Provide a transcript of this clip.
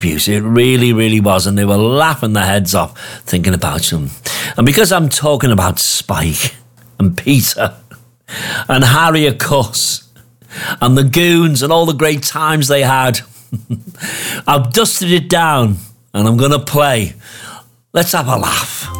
abuse. It really, really was. And they were laughing their heads off thinking about them. And because I'm talking about Spike and Peter and Harry, of course, and the goons and all the great times they had, I've dusted it down and I'm going to play Let's Have a Laugh.